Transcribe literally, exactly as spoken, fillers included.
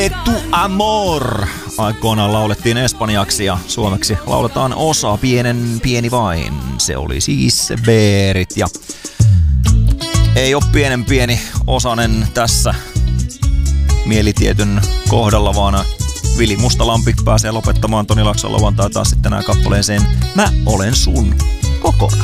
Tu amor aikoinaan laulettiin espanjaksi ja suomeksi lauletaan osa, pienen pieni vain. Se oli siis Beerit ja ei ole pienen pieni osanen tässä mielitietyn kohdalla, vaan Vili Mustalampi pääsee lopettamaan Toni Laakson lauantai taas sitten nää kappaleeseen Mä olen sun kokonaan.